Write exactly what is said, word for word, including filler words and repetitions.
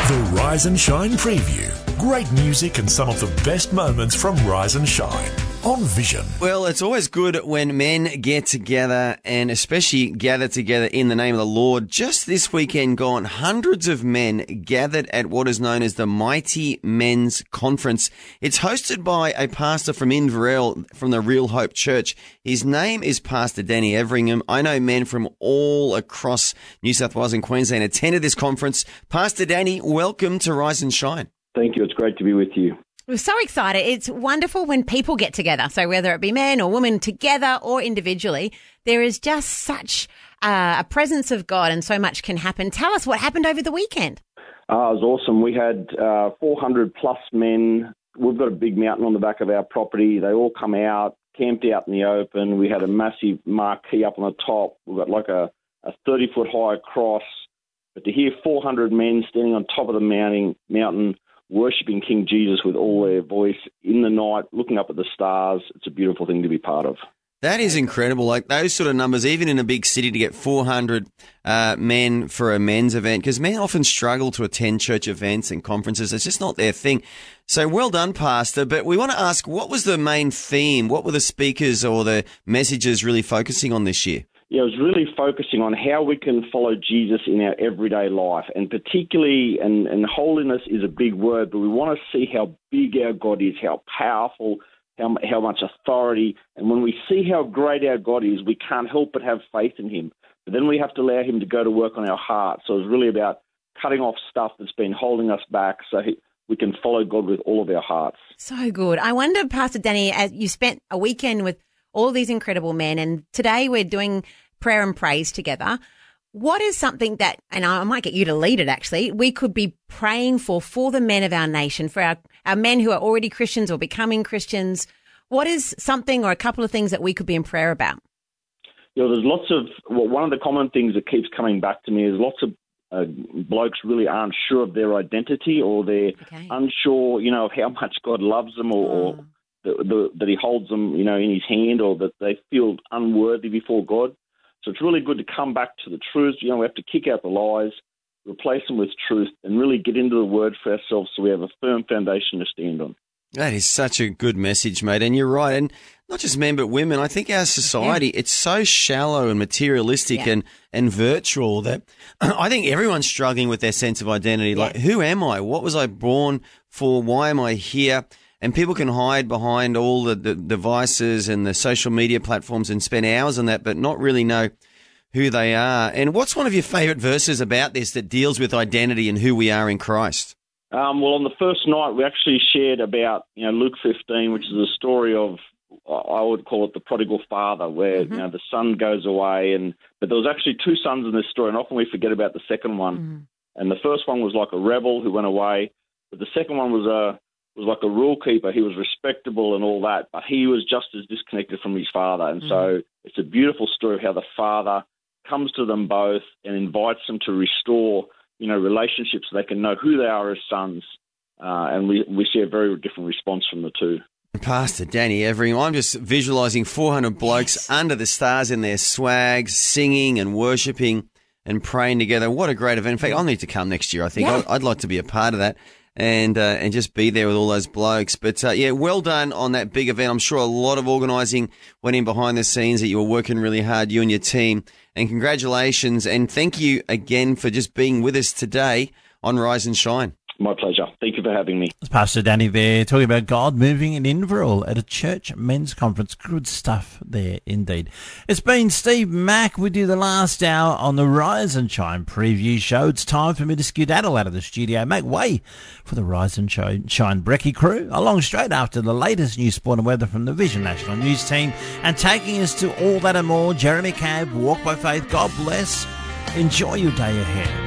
The Rise and Shine Preview. Great music and some of the best moments from Rise and Shine on Vision. Well, it's always good when men get together and especially gather together in the name of the Lord. Just this weekend gone, hundreds of men gathered at what is known as the Mighty Men's Conference. It's hosted by a pastor from Inverell from the Real Hope Church. His name is Pastor Danny Everingham. I know men from all across New South Wales and Queensland attended this conference. Pastor Danny, welcome to Rise and Shine. Thank you. It's great to be with you. We're so excited. It's wonderful when people get together. So whether it be men or women together or individually, there is just such uh, a presence of God and so much can happen. Tell us what happened over the weekend. Uh, it was awesome. We had uh, four hundred plus men. We've got a big mountain on the back of our property. They all come out, camped out in the open. We had a massive marquee up on the top. We've got like a, a thirty foot high cross. But to hear four hundred men standing on top of the mountain, mountain worshipping King Jesus with all their voice in the night, looking up at the stars, it's a beautiful thing to be part of. That is incredible. Like those sort of numbers, even in a big city, to get four hundred uh, men for a men's event, because men often struggle to attend church events and conferences. It's just not their thing. So well done, Pastor. But we want to ask, what was the main theme? What were the speakers or the messages really focusing on this year? Yeah, it was really focusing on how we can follow Jesus in our everyday life, and particularly, and, and holiness is a big word, but we want to see how big our God is, how powerful, how, how much authority, and when we see how great our God is, we can't help but have faith in him. But then we have to allow him to go to work on our hearts. So it's really about cutting off stuff that's been holding us back so he, we can follow God with all of our hearts. So good. I wonder, Pastor Danny, as you spent a weekend with all these incredible men, and today we're doing prayer and praise together. What is something that, and I might get you to lead it actually, we could be praying for, for the men of our nation, for our, our men who are already Christians or becoming Christians? What is something or a couple of things that we could be in prayer about? You know, there's lots of, well, one of the common things that keeps coming back to me is lots of uh, blokes really aren't sure of their identity, or they're okay. unsure, you know, of how much God loves them, or, oh. or the, the, that he holds them, you know, in his hand, or that they feel unworthy before God. So it's really good to come back to the truth. You know, we have to kick out the lies, replace them with truth, and really get into the Word for ourselves so we have a firm foundation to stand on. That is such a good message, mate. And you're right. And not just men, but women. I think our society, yeah. it's so shallow and materialistic yeah. and, and virtual that I think everyone's struggling with their sense of identity. Yeah. Like, who am I? What was I born for? Why am I here? And people can hide behind all the, the devices and the social media platforms and spend hours on that, but not really know who they are. And what's one of your favourite verses about this that deals with identity and who we are in Christ? Um, well, on the first night, we actually shared about, you know, Luke fifteen, which is a story of, I would call it the prodigal father, where, mm-hmm. you know, the son goes away. and But there was actually two sons in this story, and often we forget about the second one. Mm-hmm. And the first one was like a rebel who went away, but the second one was a was like a rule keeper. He was respectable and all that, but he was just as disconnected from his father. And mm. so it's a beautiful story of how the father comes to them both and invites them to restore, you know, relationships so they can know who they are as sons. Uh, and we, we see a very different response from the two. Pastor Danny Everingham, I'm just visualising four hundred blokes yes. under the stars in their swags, singing and worshipping and praying together. What a great event. In fact, I'll need to come next year, I think. Yeah. I'd like to be a part of that. And uh, and just be there with all those blokes. But, uh, yeah, well done on that big event. I'm sure a lot of organising went in behind the scenes, that you were working really hard, you and your team. And congratulations. And thank you again for just being with us today on Rise and Shine. My pleasure. Thank you for having me. It's Pastor Danny there, talking about God moving in Inverell at a church men's conference. Good stuff there indeed. It's been Steve Mack with you the last hour on the Rise and Shine preview show. It's time for me to skedaddle out of the studio, make way for the Rise and Shine Brekkie crew, along straight after the latest news, sport and weather from the Vision National News team, and taking us to all that and more, Jeremy Cabb, Walk by Faith. God bless. Enjoy your day ahead.